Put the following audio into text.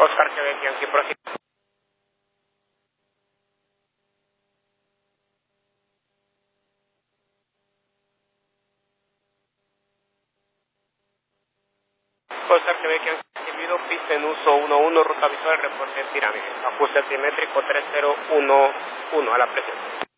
Oscar Quebec, Yankee próximo. Oscar Quebec, Yankee recibido, pista en uso 11, ruta visual, reporte en pirámide. Ajuste altimétrico 3011, a la presencia.